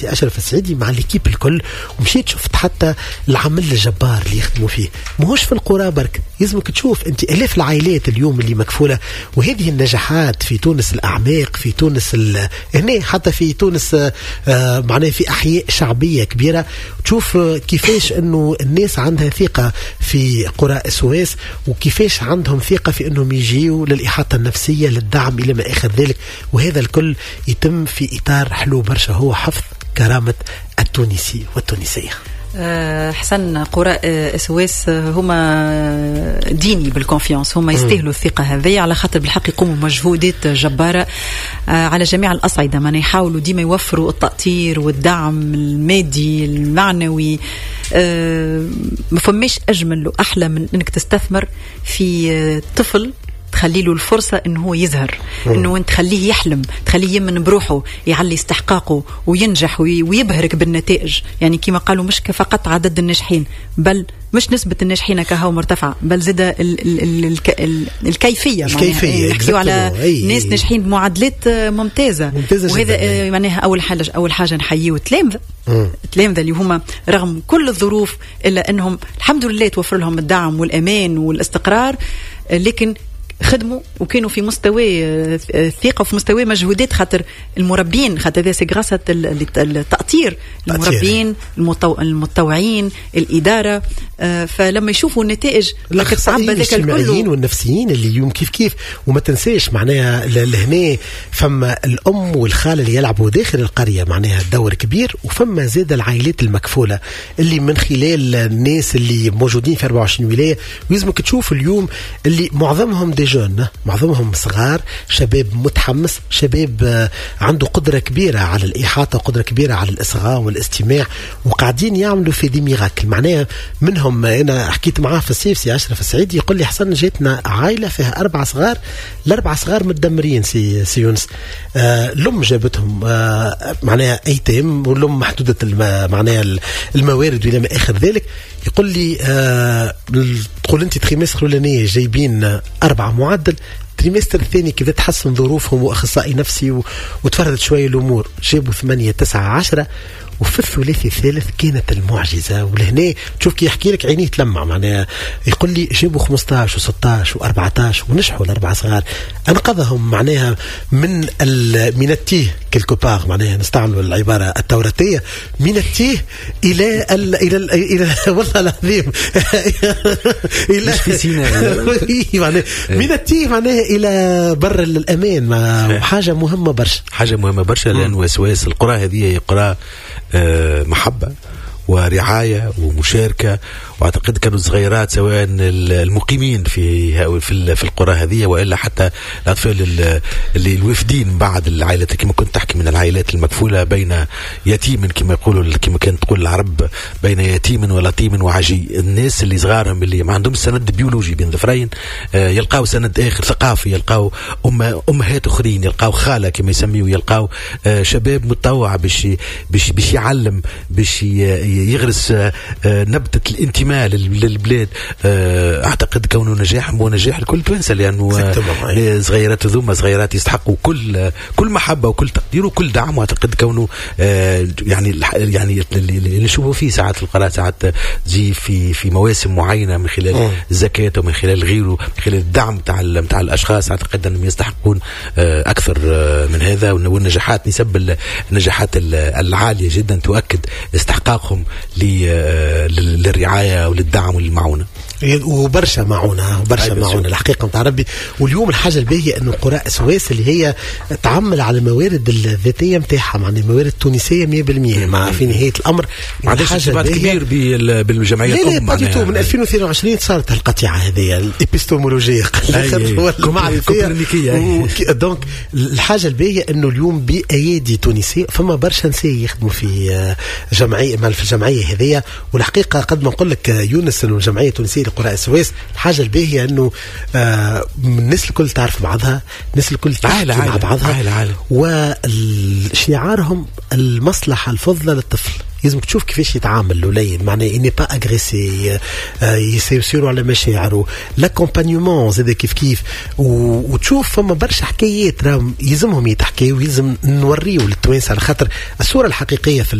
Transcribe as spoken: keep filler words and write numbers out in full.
أشرف السعيدي مع الكيب الكل، ومشيت شفت حتى العمل الجبار اللي يخدموا فيه، ماهوش في القرى برك، يلزمك تشوف انت الاف العائلات اليوم اللي مكفوله. وهذه النجاحات في تونس الاعماق، في تونس هنا حتى في تونس آه معناه في احياء شعبيه كبيره، تشوف كيفاش انه الناس عندها ثقه في قرى السويس، وكيفاش عندهم ثقه في انهم يجيوا للاحاطه النفسيه للدعم الى ما اخر ذلك. وهذا الكل يتم في اطار حلو برشا، هو حفظ كرامة التونسي والتونسية. أه حسن، قراء السويس هما ديني بالكونفيانس، هما يستاهلوا الثقة هذه، على خاطر بالحق يقوموا مجهودات جبارة أه على جميع الأصعدة، من يحاولوا ديما يوفروا التأطير والدعم المادي المعنوي. أه ما فماش أجمل وأحلى من أنك تستثمر في طفل، تخلي له الفرصة إنه هو يظهر، إنه أنت تخليه يحلم، تخليه يمن بروحه، يعلي استحقاقه وينجح ويبهرك بالنتائج. يعني كما قالوا مش فقط عدد الناجحين، بل مش نسبة الناجحين كهو مرتفعة، بل زاد ال ال ال ال الكيفية. الكيفية نحكيو على أي ناس ناجحين بمعادلات ممتازة, ممتازة وهذا معناها أول حاجة أول حاجة نحييه التلامذة التلامذة اللي هما رغم كل الظروف إلا أنهم الحمد لله توفر لهم الدعم والأمان والاستقرار، لكن خدموا وكانوا في مستوى الثقة وفي مستوى مجهودات، خاطر المربين، خاطر ذا سيغراسة التأطير، المربين المتطوعين الإدارة. فلما يشوفوا النتائج الأخصائيين الاجتماعيين والنفسيين اللي يوم كيف كيف. وما تنساش معناها لهنا فما الأم والخالة اللي يلعبوا داخل القرية معناها دور كبير، وفما زاد العائلات المكفولة اللي من خلال الناس اللي موجودين في أربعة وعشرين ولاية. ويزمك تشوف اليوم اللي معظمهم دي جون، معظمهم صغار، شباب متحمس، شباب عنده قدرة كبيرة على الإحاطة وقدرة كبيرة على الإصغاء والاستماع، وقاعدين يعملوا في دي ميراكل. معناها منهم أنا حكيت معاه في الصيف سي أشرف السعيدي، يقول لي حسن جيتنا عائلة فيها أربع صغار، الأربع صغار متدمرين سي, سي يونس. آه الأم جابتهم آه معناها أيتام، والأم محدودة معناها الموارد وإلى ما آخر ذلك. يقول لي آه تقول أنت تخيمسخ الأولانية جايبين أربعة معدل، التريمستر الثاني كذا تحسن ظروفهم وأخصائي نفسي وتفردت شوية الأمور، جابوا ثمانية تسعة عشرة. وفي الثلاثي الثالث كانت المعجزة. ولهنا تشوف كي يحكي لك عينيه تلمع، معناها يقول لي جابوا خمستاش وستاش وأربعتاش ونجحوا الأربع صغار، أنقذهم معناها من من التيه كيلكو باغ، معناها نستعملوا العبارة التوراتية، من التيه إلى ال إلى ال إلى والله العظيم إلى في سيناء معناها من التيه معناها إلى بر الأمان. حاجة مهمة برشا، حاجة مهمة برشا، لأن وسواس القرى هذه هي قرى محبة ورعاية ومشاركة. واعتقد كانوا الصغيرات سواء المقيمين في في في القرى هذه والا حتى الاطفال اللي الوافدين بعد العائلات كما كنت تحكي من العائلات المكفولة بين يتيم كما يقولوا كما كانت تقول العرب، بين يتيم ولطيم وعجي. الناس اللي صغارهم اللي ما عندهم سند بيولوجي بين ظفرين يلقاو سند اخر ثقافي، يلقاو أم امهات اخرين، يلقاو خاله كما يسميوا، يلقاو شباب متطوع باش باش باش يعلم، باش يغرس نبتة الانتماء للبلاد. اعتقد كونه نجاح هو نجاح لكل تونس، لانه صغيرات ذوما صغيرات يستحقوا كل كل محبه وكل تقدير وكل دعم. واعتقد كونه يعني يعني اللي نشوفه فيه ساعات القراءة ساعات تجي في في مواسم معينه من خلال الزكاه ومن خلال غيره، من خلال الدعم تاع تاع الاشخاص. اعتقد انهم يستحقون اكثر من هذا، والنجاحات نسب النجاحات العاليه جدا تؤكد استحقاقهم للرعايه وللدعم وللمعونه. وبرشا معونه وبرشا معونه الحقيقه نتاع ربي. واليوم الحاجه الباهيه انه قراء السويس اللي هي تعمل على الموارد الذاتيه نتاعها، معناها الموارد التونسيه مية بالمية، مع في نهايه الامر حاجه كبير بالجمعيه الام. لا من ألفين واثنين وعشرين صارت القطيعه هذه الابيستومولوجيه المعرفيه. دونك الحاجه الباهيه انه اليوم بايادي تونسيه فما برشا نساء يخدموا في جمعيه في الجمعيه هذه. والحقيقه قد ما نقول لك يونس انه الجمعيه التونسيه لقراء السويس الحاجه الباهيه انه آه الناس الكل تعرف بعضها، الناس الكل تحكي مع بعضها، وشعارهم المصلحه الفضلى للطفل. لازمك تشوف كيفاش يتعامل الوليد معناه اني با اغريسي يسيروا على مشاعره لاكومبانيومون زاد كيف كيف وتشوف فما برشا حكايات راهم يلزمهم يتحكيوا ويلزم نوريوا للتوانسه على خاطر الصوره الحقيقيه في